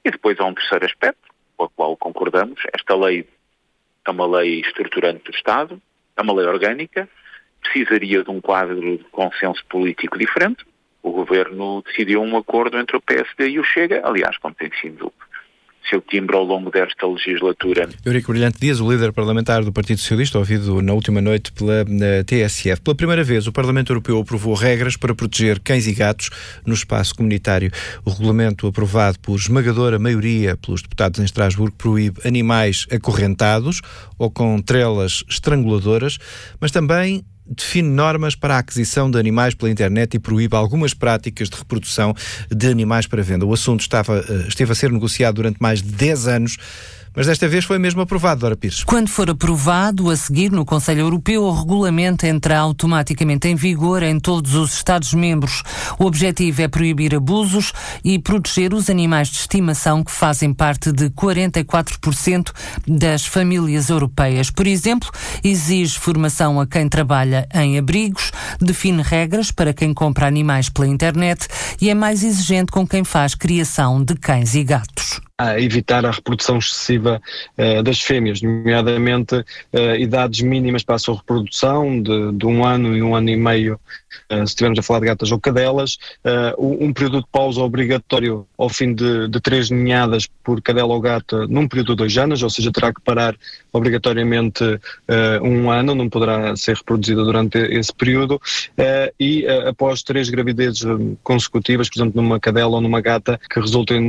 E depois há um terceiro aspecto, com o qual concordamos. Esta lei é uma lei estruturante do Estado, é uma lei orgânica, precisaria de um quadro de consenso político diferente. O Governo decidiu um acordo entre o PSD e o Chega, aliás, como tem sido seu timbre ao longo desta legislatura. Eurico Brilhante Dias, o líder parlamentar do Partido Socialista, ouvido na última noite pela TSF. Pela primeira vez, o Parlamento Europeu aprovou regras para proteger cães e gatos no espaço comunitário. O regulamento, aprovado por esmagadora maioria pelos deputados em Estrasburgo, proíbe animais acorrentados ou com trelas estranguladoras, mas também define normas para a aquisição de animais pela internet e proíbe algumas práticas de reprodução de animais para venda. O assunto esteve a ser negociado durante mais de 10 anos, mas desta vez foi mesmo aprovado, Dora Pires. Quando for aprovado, a seguir no Conselho Europeu, o regulamento entra automaticamente em vigor em todos os Estados-membros. O objetivo é proibir abusos e proteger os animais de estimação que fazem parte de 44% das famílias europeias. Por exemplo, exige formação a quem trabalha em abrigos, define regras para quem compra animais pela internet e é mais exigente com quem faz criação de cães e gatos. A evitar a reprodução excessiva das fêmeas, nomeadamente idades mínimas para a sua reprodução, de 1 ano e 1 ano e meio, se estivermos a falar de gatas ou cadelas, um período de pausa obrigatório ao fim de 3 ninhadas por cadela ou gata num período de 2 anos, ou seja, terá que parar obrigatoriamente 1 ano, não poderá ser reproduzida durante esse período, e após 3 gravidezes consecutivas, por exemplo, numa cadela ou numa gata, que resultem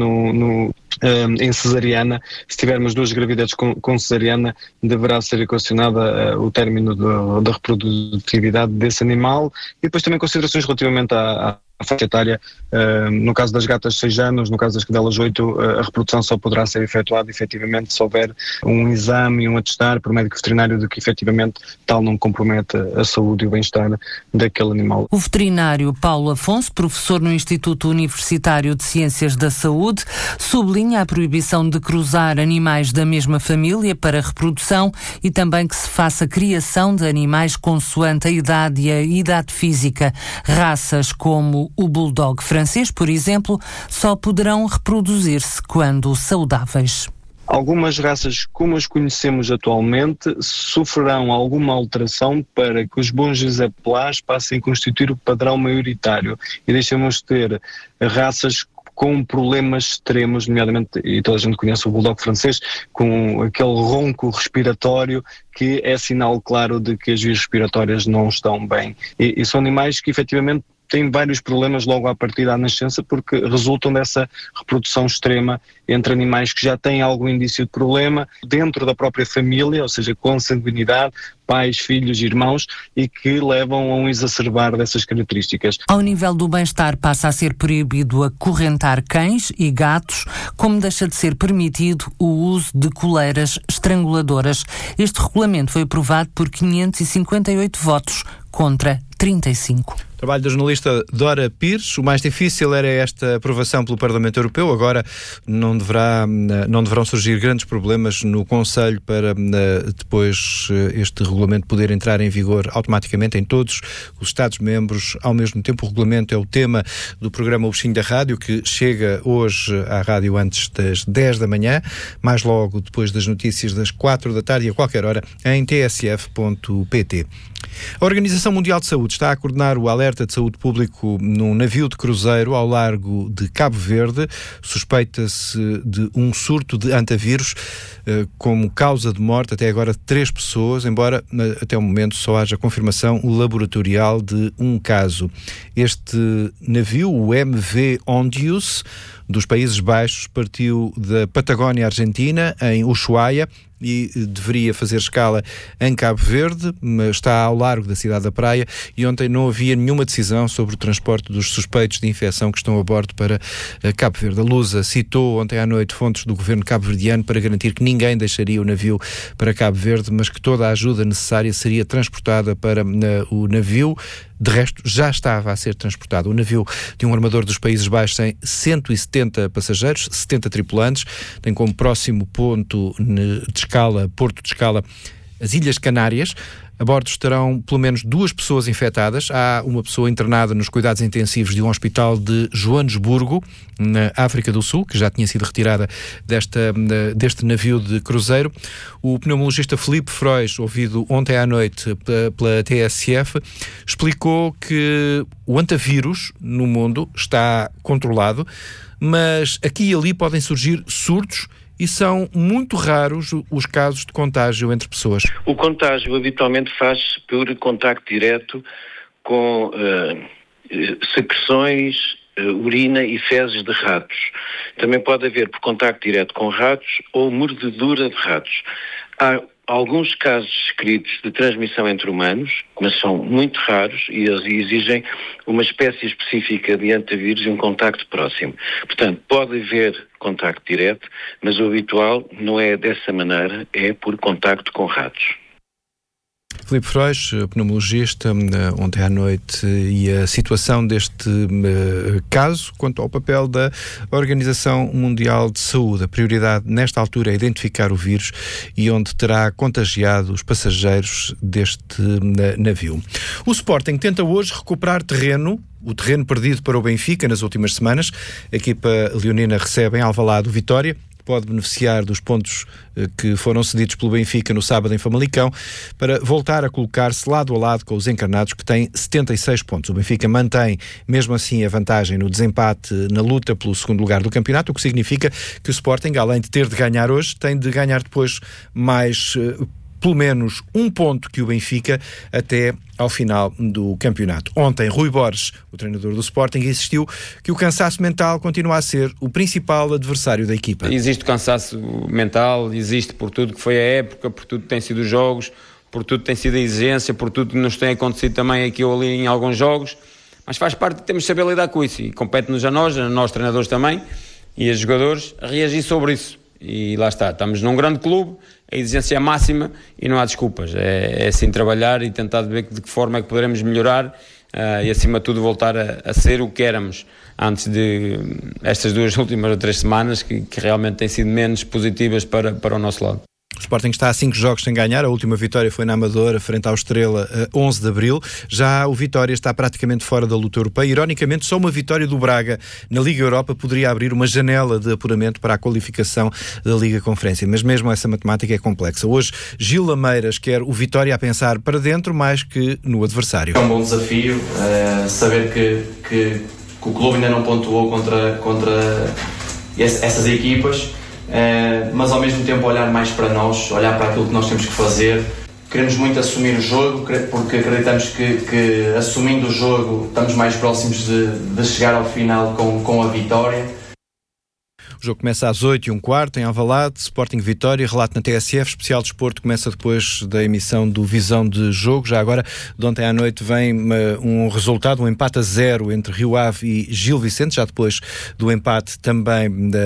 em cesariana, se tivermos 2 gravidezes com cesariana, deverá ser equacionada o término da reprodutividade desse animal, e depois também considerações relativamente à faixa etária. No caso das gatas 6 anos, no caso das cadelas 8, a reprodução só poderá ser efetuada efetivamente se houver um exame e um atestar por médico veterinário de que efetivamente tal não compromete a saúde e o bem-estar daquele animal. O veterinário Paulo Afonso, professor no Instituto Universitário de Ciências da Saúde, sublinha a proibição de cruzar animais da mesma família para reprodução e também que se faça criação de animais consoante a idade e a idade física. Raças como o bulldog francês, por exemplo, só poderão reproduzir-se quando saudáveis. Algumas raças, como as conhecemos atualmente, sofrerão alguma alteração para que os bons exemplares passem a constituir o padrão maioritário e deixemos de ter raças com problemas extremos, nomeadamente, e toda a gente conhece o bulldog francês, com aquele ronco respiratório que é sinal claro de que as vias respiratórias não estão bem. E são animais que efetivamente têm vários problemas logo à partida da nascença porque resultam dessa reprodução extrema entre animais que já têm algum indício de problema dentro da própria família, ou seja, consanguinidade, pais, filhos, irmãos, e que levam a um exacerbar dessas características. Ao nível do bem-estar passa a ser proibido acorrentar cães e gatos, como deixa de ser permitido o uso de coleiras estranguladoras. Este regulamento foi aprovado por 558 votos contra 35. Trabalho da jornalista Dora Pires. O mais difícil era esta aprovação pelo Parlamento Europeu. Agora não deverão surgir grandes problemas no Conselho para depois este regulamento poder entrar em vigor automaticamente em todos os Estados-membros ao mesmo tempo. O regulamento é o tema do programa O Bichinho da Rádio, que chega hoje à rádio antes das 10 da manhã, mais logo depois das notícias das 4 da tarde e a qualquer hora em tsf.pt. A Organização Mundial de Saúde está a coordenar o alerta de saúde público num navio de cruzeiro ao largo de Cabo Verde. Suspeita-se de um surto de antavírus como causa de morte, até agora, de 3 pessoas, embora até o momento só haja confirmação laboratorial de um caso. Este navio, o MV Ondius, dos Países Baixos, partiu da Patagónia Argentina, em Ushuaia, e deveria fazer escala em Cabo Verde, mas está ao largo da cidade da Praia, e ontem não havia nenhuma decisão sobre o transporte dos suspeitos de infecção que estão a bordo para Cabo Verde. A Lusa citou ontem à noite fontes do governo cabo-verdiano para garantir que ninguém deixaria o navio para Cabo Verde, mas que toda a ajuda necessária seria transportada para o navio. De resto, já estava a ser transportado. O navio de um armador dos Países Baixos tem 170 passageiros, 70 tripulantes, tem como próximo ponto de escala, porto de escala, as Ilhas Canárias. A bordo estarão pelo menos 2 pessoas infectadas. Há uma pessoa internada nos cuidados intensivos de um hospital de Joanesburgo, na África do Sul, que já tinha sido retirada deste navio de cruzeiro. O pneumologista Filipe Frois, ouvido ontem à noite pela TSF, explicou que o antavírus no mundo está controlado, mas aqui e ali podem surgir surtos e são muito raros os casos de contágio entre pessoas. O contágio habitualmente faz-se por contacto direto com secreções, urina e fezes de ratos. Também pode haver por contacto direto com ratos ou mordedura de ratos. Há alguns casos descritos de transmissão entre humanos, mas são muito raros e eles exigem uma espécie específica de antavírus e um contacto próximo. Portanto, pode haver contacto direto, mas o habitual não é dessa maneira, é por contacto com ratos. Filipe Frois, pneumologista, ontem à noite, e a situação deste caso quanto ao papel da Organização Mundial de Saúde. A prioridade nesta altura é identificar o vírus e onde terá contagiado os passageiros deste navio. O Sporting tenta hoje recuperar o terreno perdido para o Benfica nas últimas semanas. A equipa leonina recebe em Alvalade o Vitória. Pode beneficiar dos pontos que foram cedidos pelo Benfica no sábado em Famalicão para voltar a colocar-se lado a lado com os encarnados, que têm 76 pontos. O Benfica mantém, mesmo assim, a vantagem no desempate na luta pelo segundo lugar do campeonato, o que significa que o Sporting, além de ter de ganhar hoje, tem de ganhar depois mais pelo menos um ponto que o Benfica até ao final do campeonato. Ontem, Rui Borges, o treinador do Sporting, insistiu que o cansaço mental continua a ser o principal adversário da equipa. Existe o cansaço mental, existe por tudo que foi a época, por tudo que tem sido os jogos, por tudo que tem sido a exigência, por tudo que nos tem acontecido também aqui ou ali em alguns jogos, mas faz parte, temos de saber lidar com isso e compete-nos a nós treinadores também e a jogadores, a reagir sobre isso. E lá está, estamos num grande clube, a exigência é máxima e não há desculpas, é assim trabalhar e tentar ver de que forma é que poderemos melhorar e acima de tudo voltar a ser o que éramos antes de estas 2 últimas ou 3 semanas que realmente têm sido menos positivas para o nosso lado. O Sporting está a 5 jogos sem ganhar. A última vitória foi na Amadora, frente ao Estrela, a 11 de abril. Já o Vitória está praticamente fora da luta europeia. Ironicamente, só uma vitória do Braga na Liga Europa poderia abrir uma janela de apuramento para a qualificação da Liga Conferência. Mas mesmo essa matemática é complexa. Hoje, Gil Lameiras quer o Vitória a pensar para dentro mais que no adversário. É um bom desafio saber que o clube ainda não pontuou contra essas equipas. Mas ao mesmo tempo olhar mais para nós, olhar para aquilo que nós temos que fazer. Queremos muito assumir o jogo, porque acreditamos que assumindo o jogo estamos mais próximos de chegar ao final com a vitória. O jogo começa às 8h15 em Alvalade, Sporting Vitória, relato na TSF, especial desporto começa depois da emissão do Visão de Jogo. Já agora, de ontem à noite, vem um resultado, um empate a 0 entre Rio Ave e Gil Vicente, já depois do empate também,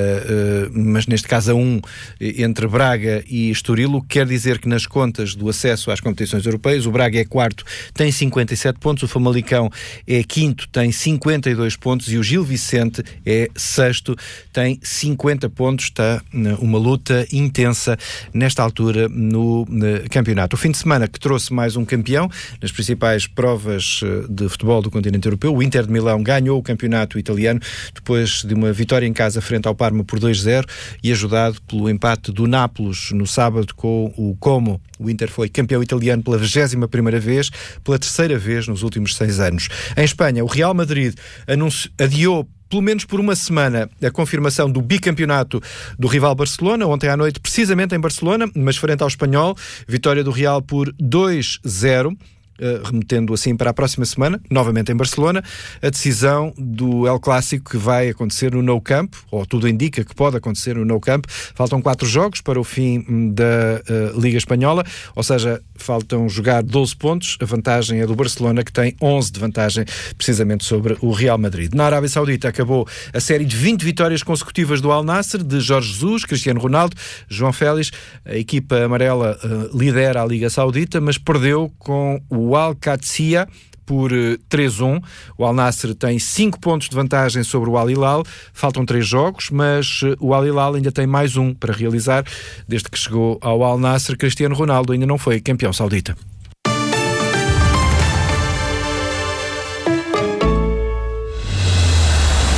mas neste caso a 1 entre Braga e Estoril, o que quer dizer que nas contas do acesso às competições europeias, o Braga é 4º, tem 57 pontos, o Famalicão é 5º, tem 52 pontos e o Gil Vicente é 6º, tem 50 pontos. Está uma luta intensa nesta altura no campeonato. O fim de semana que trouxe mais um campeão nas principais provas de futebol do continente europeu. O Inter de Milão ganhou o campeonato italiano depois de uma vitória em casa frente ao Parma por 2-0 e ajudado pelo empate do Nápoles no sábado com o Como. O Inter foi campeão italiano pela 21ª vez, pela 3ª vez nos últimos 6 anos. Em Espanha, o Real Madrid adiou pelo menos por uma semana a confirmação do bicampeonato do rival Barcelona, ontem à noite precisamente em Barcelona, mas frente ao Espanhol, vitória do Real por 2-0. Remetendo assim para a próxima semana, novamente em Barcelona, a decisão do El Clássico que vai acontecer no Nou Camp, ou tudo indica que pode acontecer no Nou Camp. Faltam 4 jogos para o fim da Liga Espanhola, ou seja, faltam jogar 12 pontos. A vantagem é do Barcelona, que tem 11 de vantagem precisamente sobre o Real Madrid. Na Arábia Saudita acabou a série de 20 vitórias consecutivas do Al Nassr, de Jorge Jesus, Cristiano Ronaldo, João Félix. A equipa amarela lidera a Liga Saudita, mas perdeu com o Al-Qadsiya por 3-1. O Al Nassr tem 5 pontos de vantagem sobre o Al Hilal. Faltam 3 jogos, mas o Al Hilal ainda tem mais um para realizar. Desde que chegou ao Al Nassr, Cristiano Ronaldo ainda não foi campeão saudita.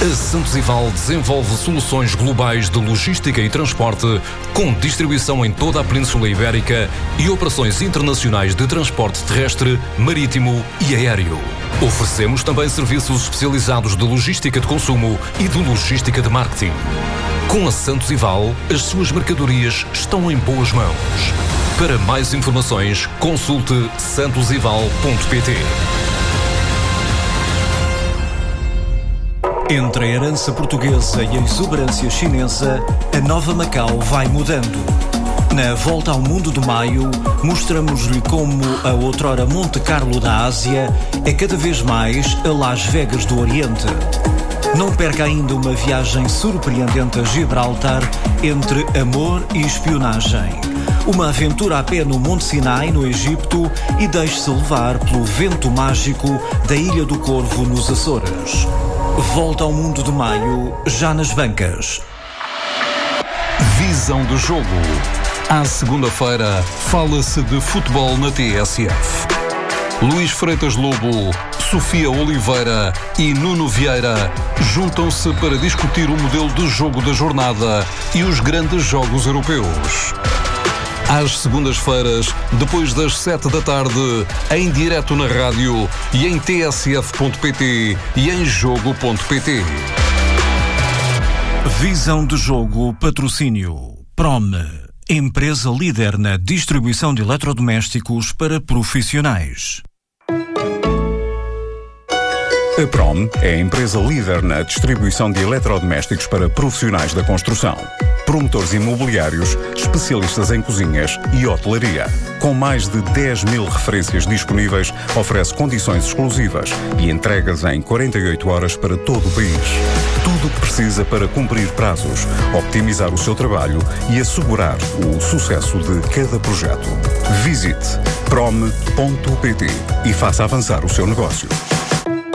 A Santos Ival desenvolve soluções globais de logística e transporte, com distribuição em toda a Península Ibérica e operações internacionais de transporte terrestre, marítimo e aéreo. Oferecemos também serviços especializados de logística de consumo e de logística de marketing. Com a Santos Ival, as suas mercadorias estão em boas mãos. Para mais informações, consulte santosival.pt. Entre a herança portuguesa e a exuberância chinesa, a nova Macau vai mudando. Na Volta ao Mundo de Maio, mostramos-lhe como a outrora Monte Carlo da Ásia é cada vez mais a Las Vegas do Oriente. Não perca ainda uma viagem surpreendente a Gibraltar entre amor e espionagem. Uma aventura a pé no Monte Sinai, no Egito, e deixe-se levar pelo vento mágico da Ilha do Corvo, nos Açores. Volta ao Mundo de Maio, já nas bancas. Visão do jogo. À segunda-feira, fala-se de futebol na TSF. Luís Freitas Lobo, Sofia Oliveira e Nuno Vieira juntam-se para discutir o modelo de jogo da jornada e os grandes jogos europeus. Às segundas-feiras, depois das 7 da tarde, em direto na rádio e em tsf.pt e em jogo.pt. Visão de jogo, patrocínio. Prome, empresa líder na distribuição de eletrodomésticos para profissionais. A Prom é a empresa líder na distribuição de eletrodomésticos para profissionais da construção. Promotores imobiliários, especialistas em cozinhas e hotelaria. Com mais de 10 mil referências disponíveis, oferece condições exclusivas e entregas em 48 horas para todo o país. Tudo o que precisa para cumprir prazos, optimizar o seu trabalho e assegurar o sucesso de cada projeto. Visite prom.pt e faça avançar o seu negócio.